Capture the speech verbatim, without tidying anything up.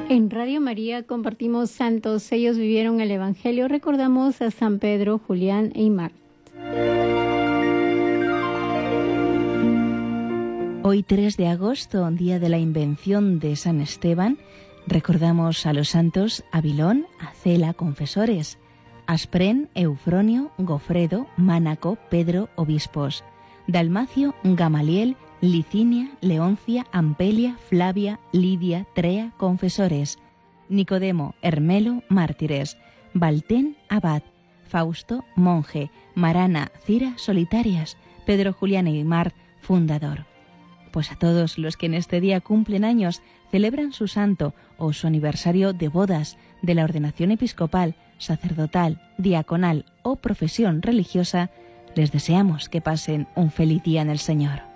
En Radio María compartimos santos, ellos vivieron el Evangelio. Recordamos a San Pedro, Julián e Imar. Hoy tres de agosto, día de la invención de San Esteban, recordamos a los santos Abilón, Acela, confesores, Aspren, Eufronio, Gofredo, Mánaco, Pedro, obispos, Dalmacio, Gamaliel, Licinia, Leoncia, Ampelia, Flavia, Lidia, Trea, confesores, Nicodemo, Hermelo, mártires, Baltén, abad, Fausto, monje, Marana, Cira, solitarias, Pedro, Julián e Imar, fundador. Pues a todos los que en este día cumplen años, celebran su santo o su aniversario de bodas, de la ordenación episcopal, sacerdotal, diaconal o profesión religiosa, les deseamos que pasen un feliz día en el Señor.